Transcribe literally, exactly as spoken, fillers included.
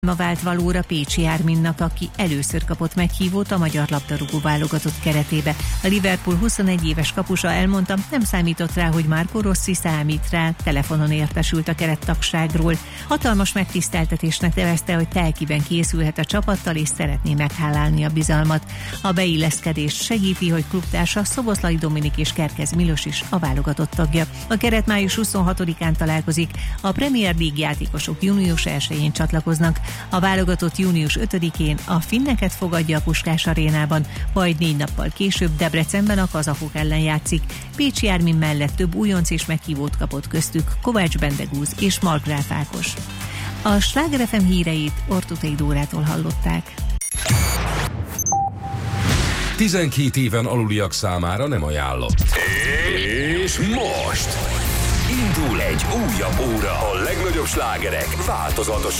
Ma vált valóra Pécsi Árminnak, aki először kapott meghívót a magyar labdarúgó válogatott keretébe. A Liverpool huszonegy éves kapusa elmondta, nem számított rá, hogy Marco Rossi számít rá, telefonon értesült a kerettagságról. Hatalmas megtiszteltetésnek nevezte, hogy telkiben készülhet a csapattal és szeretné meghálálni a bizalmat. A beilleszkedést segíti, hogy klubtársa Szoboszlai Dominik és Kerkez Milos is a válogatott tagja. A keret május huszonhatodikán találkozik, a Premier League játékosok június elsején csatlakoznak. A válogatott június ötödikén a finneket fogadja a Puskás arénában, majd négy nappal később Debrecenben a kazahok ellen játszik. Pécsi Ármin mellett több újonc és meghívót kapott, köztük Kovács Bendegúz és Markgráf Ákos. A Sláger ef em híreit Ortutei Dórától hallották. tizenkét éven aluliak számára nem ajánlott. És most indul egy újabb óra. A legnagyobb slágerek változatosan